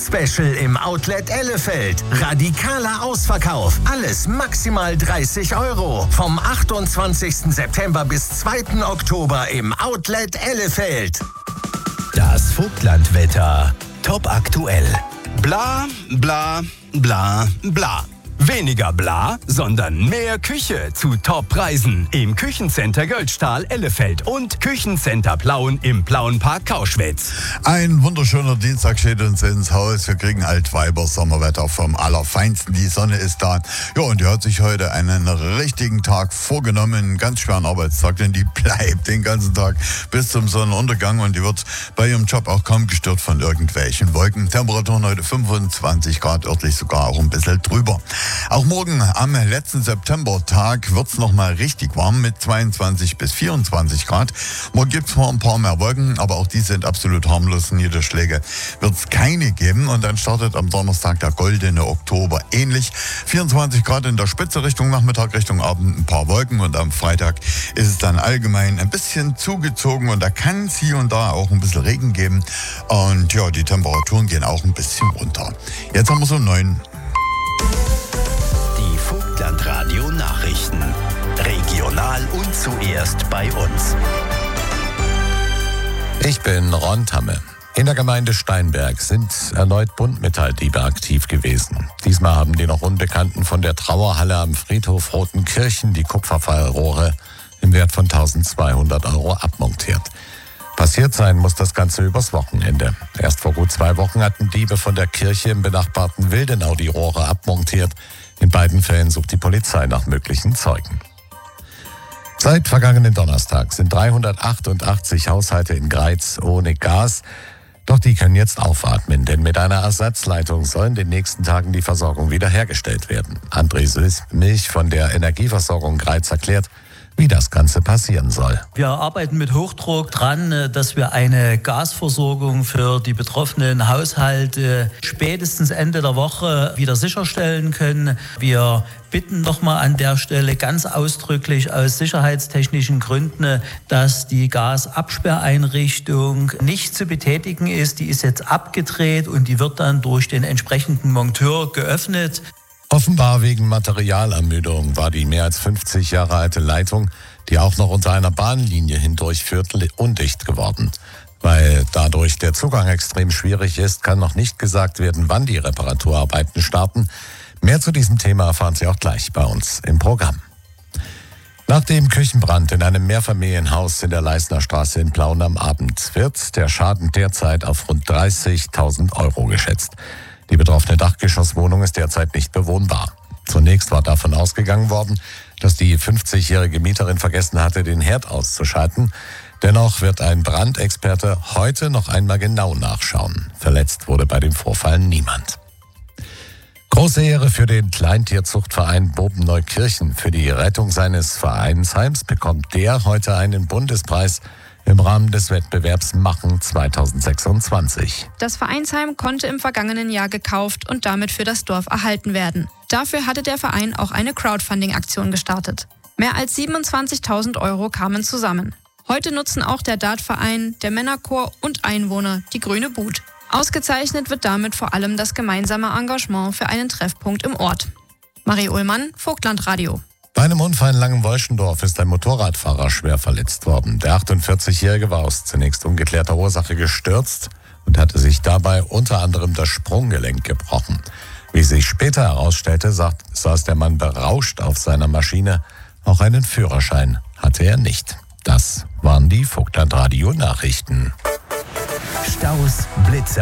Weihnachtsspecial im Outlet Ellefeld. Radikaler Ausverkauf. Alles maximal 30 €. Vom 28. September bis 2. Oktober im Outlet Ellefeld. Das Vogtlandwetter. Top aktuell. Bla, bla, bla, bla. Weniger bla, sondern mehr Küche zu Top-Preisen im Küchencenter Göldstahl Ellefeld und Küchencenter Plauen im Plauenpark Kauschwitz. Ein wunderschöner Dienstag steht uns ins Haus. Wir kriegen Altweiber-Sommerwetter vom Allerfeinsten. Die Sonne ist da. Ja, und die hat sich heute einen richtigen Tag vorgenommen. Einen ganz schweren Arbeitstag, denn die bleibt den ganzen Tag bis zum Sonnenuntergang. Und die wird bei ihrem Job auch kaum gestört von irgendwelchen Wolken. Temperaturen heute 25 Grad, örtlich sogar auch ein bisschen drüber. Auch morgen am letzten Septembertag wird es nochmal richtig warm mit 22 bis 24 Grad. Morgen gibt es zwar ein paar mehr Wolken, aber auch die sind absolut harmlos. Niederschläge wird es keine geben. Und dann startet am Donnerstag der goldene Oktober ähnlich. 24 Grad in der Spitze Richtung Nachmittag, Richtung Abend ein paar Wolken. Und am Freitag ist es dann allgemein ein bisschen zugezogen. Und da kann es hier und da auch ein bisschen Regen geben. Und ja, die Temperaturen gehen auch ein bisschen runter. Jetzt haben wir so 9. Die Vogtlandradio Nachrichten. Regional und zuerst bei uns. Ich bin Ron Tamme. In der Gemeinde Steinberg sind erneut Buntmetalldiebe aktiv gewesen. Diesmal haben die noch Unbekannten von der Trauerhalle am Friedhof Rotenkirchen die Kupferfallrohre im Wert von 1.200 € abmontiert. Passiert sein muss das Ganze übers Wochenende. Erst vor gut 2 Wochen hatten Diebe von der Kirche im benachbarten Wildenau die Rohre abmontiert. In beiden Fällen sucht die Polizei nach möglichen Zeugen. Seit vergangenen Donnerstag sind 388 Haushalte in Greiz ohne Gas. Doch die können jetzt aufatmen, denn mit einer Ersatzleitung soll in den nächsten Tagen die Versorgung wiederhergestellt werden. André Milch von der Energieversorgung Greiz erklärt, wie das Ganze passieren soll. Wir arbeiten mit Hochdruck dran, dass wir eine Gasversorgung für die betroffenen Haushalte spätestens Ende der Woche wieder sicherstellen können. Wir bitten nochmal an der Stelle ganz ausdrücklich aus sicherheitstechnischen Gründen, dass die Gasabsperreinrichtung nicht zu betätigen ist. Die ist jetzt abgedreht und die wird dann durch den entsprechenden Monteur geöffnet. Offenbar wegen Materialermüdung war die mehr als 50 Jahre alte Leitung, die auch noch unter einer Bahnlinie hindurchführt, undicht geworden. Weil dadurch der Zugang extrem schwierig ist, kann noch nicht gesagt werden, wann die Reparaturarbeiten starten. Mehr zu diesem Thema erfahren Sie auch gleich bei uns im Programm. Nach dem Küchenbrand in einem Mehrfamilienhaus in der Leisner Straße in Plauen am Abend wird der Schaden derzeit auf rund 30.000 € geschätzt. Die betroffene Dachgeschosswohnung ist derzeit nicht bewohnbar. Zunächst war davon ausgegangen worden, dass die 50-jährige Mieterin vergessen hatte, den Herd auszuschalten. Dennoch wird ein Brandexperte heute noch einmal genau nachschauen. Verletzt wurde bei dem Vorfall niemand. Große Ehre für den Kleintierzuchtverein Bobenneukirchen. Für die Rettung seines Vereinsheims bekommt der heute einen Bundespreis im Rahmen des Wettbewerbs Machen 2026. Das Vereinsheim konnte im vergangenen Jahr gekauft und damit für das Dorf erhalten werden. Dafür hatte der Verein auch eine Crowdfunding-Aktion gestartet. Mehr als 27.000 € kamen zusammen. Heute nutzen auch der Dartverein, der Männerchor und Einwohner die grüne Bud. Ausgezeichnet wird damit vor allem das gemeinsame Engagement für einen Treffpunkt im Ort. Marie Ullmann, Vogtlandradio. Bei einem Unfall in Langenwolschendorf ist ein Motorradfahrer schwer verletzt worden. Der 48-Jährige war aus zunächst ungeklärter Ursache gestürzt und hatte sich dabei unter anderem das Sprunggelenk gebrochen. Wie sich später herausstellte, saß der Mann berauscht auf seiner Maschine. Auch einen Führerschein hatte er nicht. Das waren die Vogtlandradio Nachrichten. Staus, Blitze.